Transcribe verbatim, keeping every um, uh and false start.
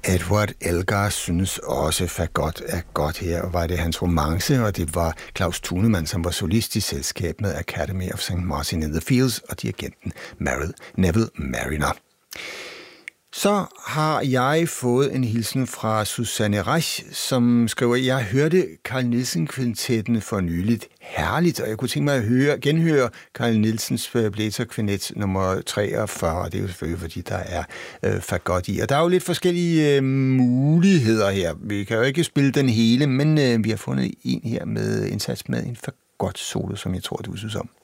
Edward Elgar synes også fagot er godt her, og var det hans romance, og det var Claus Thunemann, som var solist i selskab med Academy of Saint Martin in the Fields og dirigenten Neville Marriner. Så har jeg fået en hilsen fra Susanne Reich, som skriver, jeg hørte Carl Nielsen-kvintetten for nyligt. Herligt, og jeg kunne tænke mig at høre, genhøre Carl Nielsens blæserkvintet nummer treogfyrre, og det er jo selvfølgelig, fordi der er øh, fagot i. Og der er jo lidt forskellige øh, muligheder her. Vi kan jo ikke spille den hele, men øh, vi har fundet en her med indsats med en fagot solo, som jeg tror, du synes om.